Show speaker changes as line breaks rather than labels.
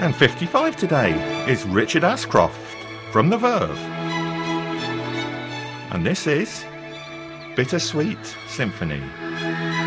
And 55 today is Richard Ashcroft from The Verve. And this is Bittersweet Symphony.